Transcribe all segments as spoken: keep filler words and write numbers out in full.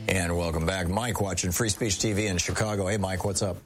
And welcome back. Mike watching Free Speech T V in Chicago. Hey, Mike, what's up?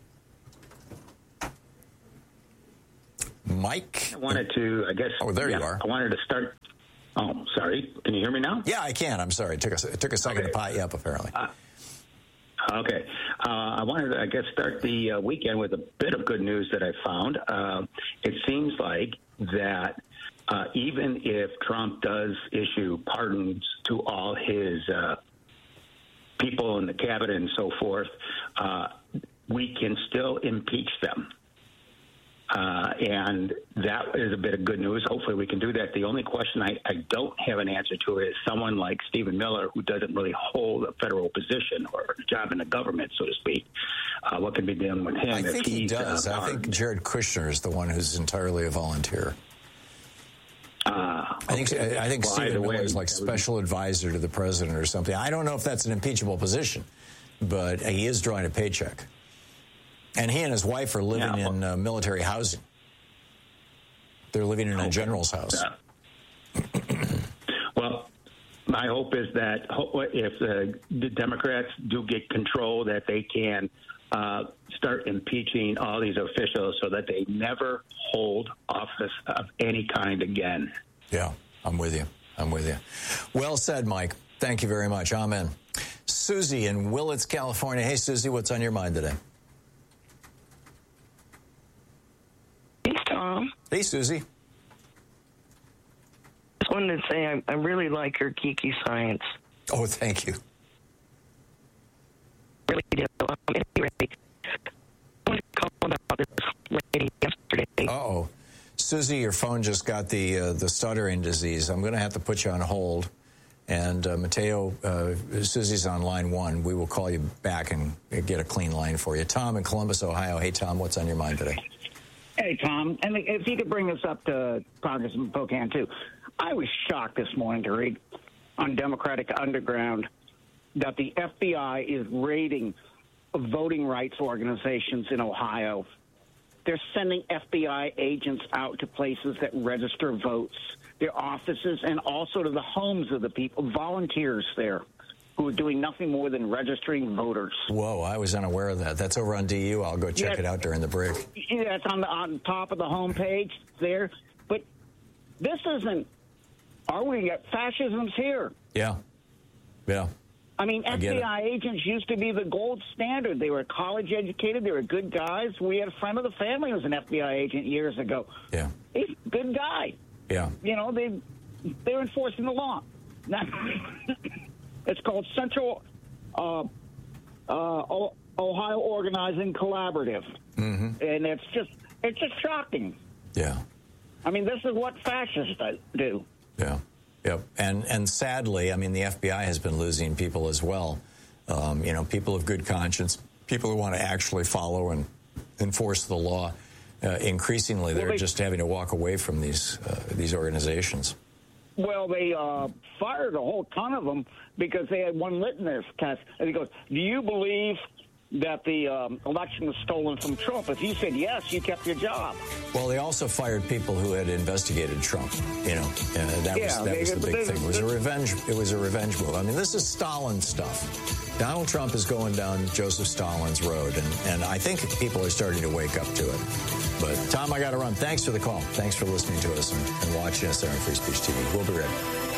Mike? I wanted to, I guess. Oh, there yeah, you are. I wanted to start. Oh, sorry. Can you hear me now? Yeah, I can. I'm sorry. It took a, it took a second okay. to pot you up, apparently. Uh, okay. Uh, I wanted to, I guess, start the uh, weekend with a bit of good news that I found. Uh, it seems like that uh, even if Trump does issue pardons to all his uh, people in the cabinet and so forth, uh, we can still impeach them. Uh, and that is a bit of good news. Hopefully we can do that. The only question I, I don't have an answer to is someone like Stephen Miller, who doesn't really hold a federal position or a job in the government, so to speak. Uh, what can be done with him? I think he does. Uh, I think Jared Kushner is the one who's entirely a volunteer. Uh, I think okay. I think well, Stephen Miller way, is like special advisor to the president or something. I don't know if that's an impeachable position, but he is drawing a paycheck. And he and his wife are living yeah, well, in uh, military housing. They're living in okay. a general's house. Yeah. Well, my hope is that if uh, the Democrats do get control, that they can uh, start impeaching all these officials so that they never hold office of any kind again. Yeah, I'm with you. I'm with you. Well said, Mike. Thank you very much. Amen. Susie in Willits, California. Hey, Susie, what's on your mind today? Thanks, Tom. Hey, Susie. Just wanted to say I, I really like your geeky science. Oh, thank you. Really do. Um, anyway, I wanted to call about this lady yesterday. Uh-oh. Susie, your phone just got the uh, the stuttering disease. I'm going to have to put you on hold. And uh, Mateo, uh, Susie's on line one. We will call you back and get a clean line for you. Tom in Columbus, Ohio. Hey, Tom, what's on your mind today? Hey, Tom, and if you could bring this up to Congressman Pocan, too. I was shocked this morning to read on Democratic Underground that the F B I is raiding voting rights organizations in Ohio. They're sending F B I agents out to places that register votes, their offices, and also to the homes of the people, volunteers there, who are doing nothing more than registering voters. Whoa, I was unaware of that. That's over on D U. I'll go check yeah, it out during the break. Yeah, it's on the on top of the homepage there. But this isn't, are we, fascism's here. Yeah, yeah. I mean, I F B I agents used to be the gold standard. They were college educated. They were good guys. We had a friend of the family who was an F B I agent years ago. Yeah. He's a good guy. Yeah. You know, they, they're enforcing the law. Now, it's called Central uh, uh, Ohio Organizing Collaborative. Mm-hmm. And it's just, it's just shocking. Yeah. I mean, this is what fascists do. Yeah. Yep. And and sadly, I mean, the F B I has been losing people as well. Um, you know, people of good conscience, people who want to actually follow and enforce the law. Uh, increasingly, they're well, they, just having to walk away from these uh, these organizations. Well, they uh, fired a whole ton of them because they had one litmus test. And he goes, do you believe that the um, election was stolen from Trump? If you said yes, you kept your job. Well, they also fired people who had investigated Trump. You know, uh, that yeah, was that they, was the big they, thing. It was a revenge. It was a revenge move. I mean, this is Stalin stuff. Donald Trump is going down Joseph Stalin's road, and and I think people are starting to wake up to it. But Tom, I got to run. Thanks for the call. Thanks for listening to us and, and watching us there on Free Speech T V. We'll be right back.